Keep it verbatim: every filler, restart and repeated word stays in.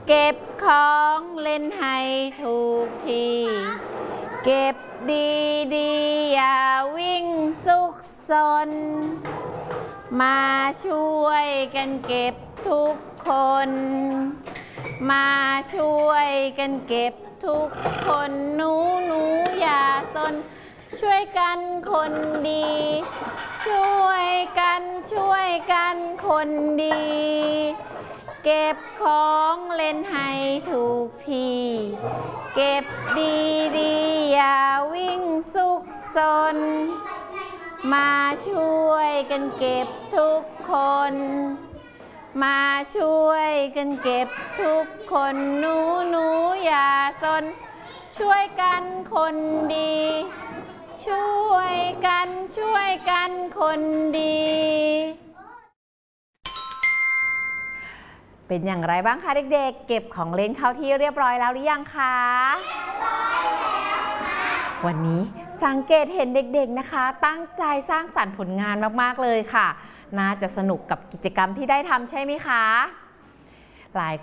เก็บของเล่นให้ถูกที่เก็บดีดีอย่าวิ่งซุกซนมาช่วยกันเก็บทุกคนมาช่วยกันเก็บทุกคนหนูหนูอย่าซนช่วยกันคนดีช่วยกันช่วยกันคนดีเก็บของเล่นให้ถูกที่เก็บดีดีอย่าวิ่งซุกซนมาช่วยกันเก็บทุกคนมาช่วยกันเก็บทุกคนหนูหนูอย่าซนช่วยกันคนดีช่วยกันช่วยกันคนดีเป็นอย่างไรบ้างคะเด็กๆเก็บของเล่นเข้าที่เรียบร้อยแล้วหรือยังคะวันนี้สังเกตเห็นเด็กๆนะคะตั้งใจสร้างสรรค์ผลงานมากๆเลยค่ะน่าจะสนุกกับกิจกรรมที่ได้ทำใช่ไหมคะหลาย